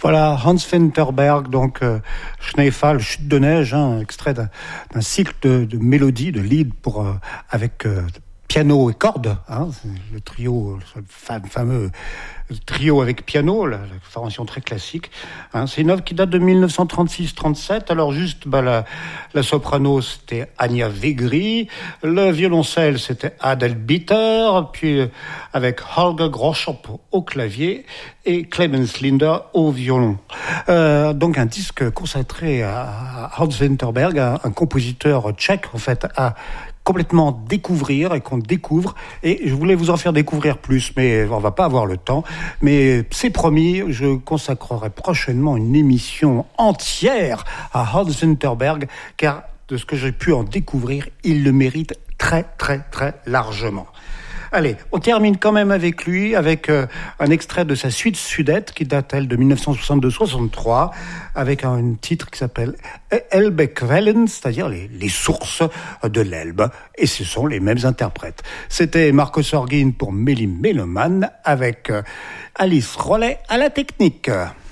Voilà, Hans Winterberg, donc Schneefall, chute de neige, extrait d'un cycle de mélodies, de lead pour avec piano et cordes, le trio, le fameux trio avec piano, la formation très classique. C'est une œuvre qui date de 1936-37. Alors juste, la soprano, c'était Anja Wegry, le violoncelle, c'était Adel Bitter, puis avec Holger Groschop au clavier et Clemens Linder au violon. Donc un disque consacré à Hans Winterberg, un compositeur tchèque, en fait, à complètement découvrir et qu'on découvre. Et je voulais vous en faire découvrir plus, mais on va pas avoir le temps. Mais c'est promis, je consacrerai prochainement une émission entière à Hans Winterberg, car de ce que j'ai pu en découvrir, il le mérite très, très, très largement. Allez, on termine quand même avec lui, avec un extrait de sa suite Sudette, qui date, elle, de 1962-63, avec un titre qui s'appelle Elbequellen, c'est-à-dire les sources de l'Elbe. Et ce sont les mêmes interprètes. C'était Marco Sorgin pour Méli Méloman, avec Alice Rollet à la technique.